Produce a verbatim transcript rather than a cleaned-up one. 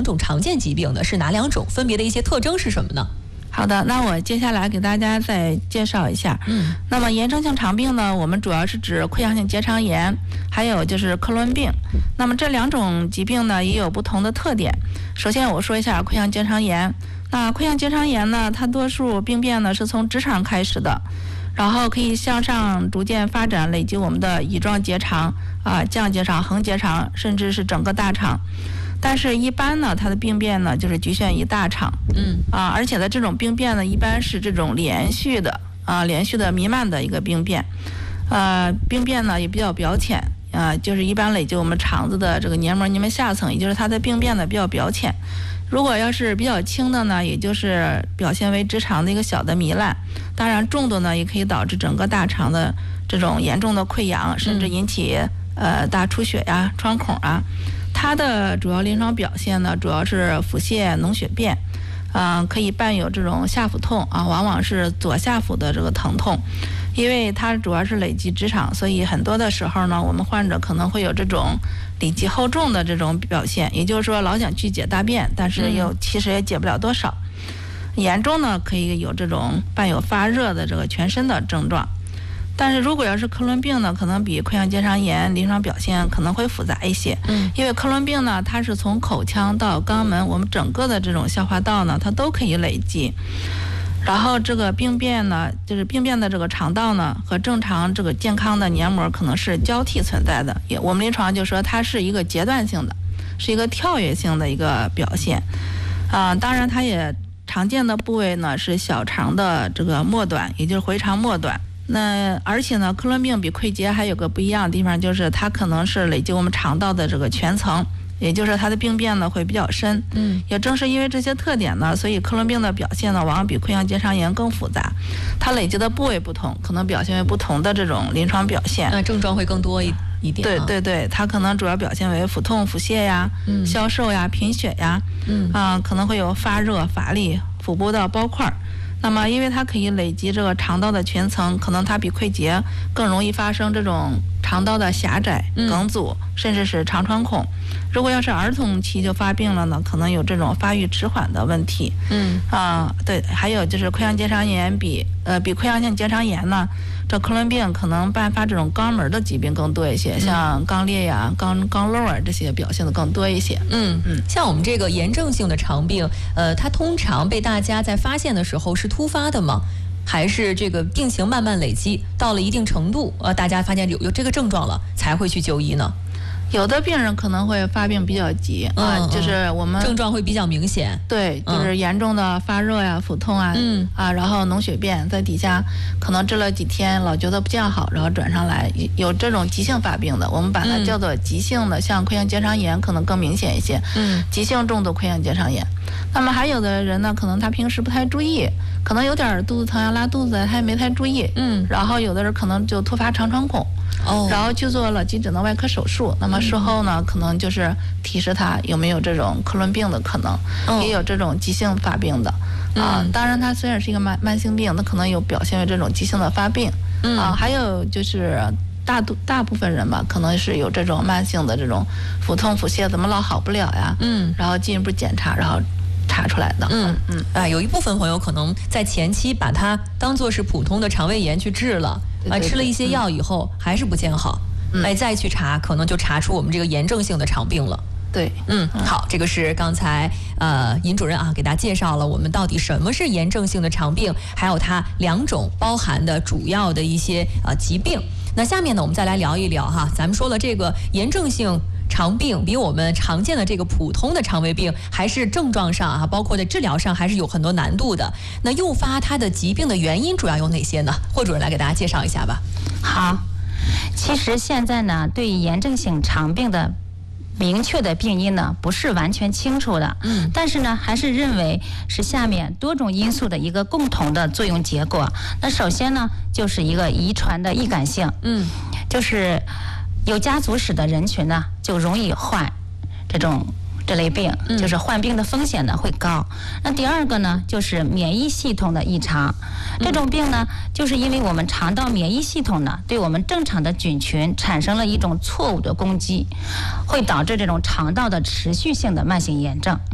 种常见疾病呢？是哪两种？分别的一些特征是什么呢？ 好的，那我接下来给大家再介绍一下。嗯，那么炎症性肠病呢，我们主要是指溃疡性结肠炎，还有就是克伦病。那么这两种疾病呢，也有不同的特点。首先我说一下溃疡结肠炎。那溃疡结肠炎呢，它多数病变呢是从直肠开始的，然后可以向上逐渐发展，累积我们的乙状结肠啊、降结肠、横结肠，甚至是整个大肠。但是，一般呢，它的病变呢，就是局限于大肠，嗯啊，而且呢，这种病变呢，一般是这种连续的啊，连续的弥漫的一个病变，呃，病变呢也比较表浅啊，就是一般累积我们肠子的这个黏膜黏膜下层，也就是它的病变呢比较表浅。如果要是比较轻的呢，也就是表现为直肠的一个小的糜烂，当然重的呢也可以导致整个大肠的这种严重的溃疡，甚至引起呃大出血呀、穿孔啊。它的主要临床表现呢，主要是腹泻、脓血便，嗯、呃，可以伴有这种下腹痛啊，往往是左下腹的这个疼痛，因为它主要是累积直肠，所以很多的时候呢，我们患者可能会有这种里积厚重的这种表现，也就是说老想去解大便，但是又其实也解不了多少。严重呢，可以有这种伴有发热的这个全身的症状。但是如果要是克伦病呢，可能比溃疡结肠炎临床表现可能会复杂一些。嗯，因为克伦病呢，它是从口腔到肛门，我们整个的这种消化道呢，它都可以累积。然后这个病变呢，就是病变的这个肠道呢，和正常这个健康的黏膜可能是交替存在的。也我们临床就说它是一个阶段性的，是一个跳跃性的一个表现。啊、呃，当然它也常见的部位呢是小肠的这个末端，也就是回肠末端。那而且呢，克伦病比溃结还有个不一样的地方，就是它可能是累积我们肠道的这个全层，也就是它的病变呢会比较深。嗯，也正是因为这些特点呢，所以克伦病的表现呢，往往比溃疡结肠炎更复杂。它累积的部位不同，可能表现为不同的这种临床表现。 那症状会更多一一点、啊。 对对对，它可能主要表现为腹痛、腹泻呀、嗯、消瘦呀、贫血呀，嗯啊、呃，可能会有发热、乏力、腹部的包块。那么因为它可以累积这个肠道的全层，可能它比溃结更容易发生这种肠道的狭窄、梗阻、嗯、甚至是肠穿孔。如果要是儿童期就发病了呢，可能有这种发育迟缓的问题。嗯啊、呃，对，还有就是溃疡结肠炎比呃比溃疡性结肠炎呢，这克伦病可能伴发这种肛门的疾病更多一些，像肛裂呀、肛肛瘘啊这些表现的更多一些。 嗯嗯，像我们这个炎症性的肠病，呃，它通常被大家在发现的时候是突发的吗？还是这个病情慢慢累积到了一定程度，呃，大家发现有有这个症状了才会去就医呢？ 有的病人可能会发病比较急啊、嗯，就是我们症状会比较明显， 对，就是严重的发热呀、腹痛啊，嗯啊，然后脓血便在底下可能治了几天，老觉得不见好，然后转上来，有这种急性发病的，我们把它叫做急性的，嗯、像溃疡结肠炎可能更明显一些，嗯，急性重度溃疡结肠炎。那么还有的人呢，可能他平时不太注意，可能有点肚子疼呀、拉肚子，他也没太注意，嗯，然后有的人可能就突发肠穿孔。哦，然后去做了急诊的外科手术，那么事后呢，可能就是提示他有没有这种克伦病的可能，哦、也有这种急性发病的啊。嗯、当然，它虽然是一个慢慢性病，它可能有表现为这种急性的发病、嗯、啊。还有就是大多大部分人吧，可能是有这种慢性的这种腹痛、腹泻，怎么老好不了呀？嗯，然后进一步检查，然后查出来的。嗯嗯，啊，有一部分朋友可能在前期把它当作是普通的肠胃炎去治了。啊，吃了一些药以后、嗯、还是不见好，嗯、哎，再去查可能就查出我们这个炎症性的肠病了。 对， 嗯，好，这个是刚才呃尹主任啊给大家介绍了我们到底什么是炎症性的肠病，还有它两种包含的主要的一些呃疾病。那下面呢，我们再来聊一聊哈，咱们说了这个炎症性肠病比我们常见的这个普通的肠胃病还是症状上啊，包括在治疗上还是有很多难度的。那诱发它的疾病的原因主要有哪些呢？霍主任来给大家介绍一下吧。 好，其实现在呢，对于炎症性肠病的明确的病因呢，不是完全清楚的。嗯，但是呢，还是认为是下面多种因素的一个共同的作用结果。那首先呢，就是一个遗传的易感性。嗯，就是有家族史的人群呢，就容易患这种这类病，就是患病的风险呢会高。那第二个呢，就是免疫系统的异常。这种病呢，就是因为我们肠道免疫系统呢，对我们正常的菌群产生了一种错误的攻击，会导致这种肠道的持续性的慢性炎症。